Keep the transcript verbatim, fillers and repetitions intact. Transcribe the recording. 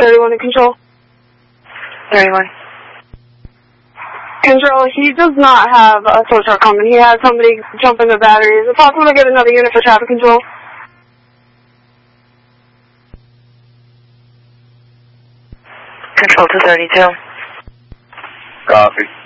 thirty-one in control. thirty-one. Control, he does not have a tow truck coming. He has somebody jump in the battery. Is it possible to get another unit for traffic control? Control two thirty-two. Copy.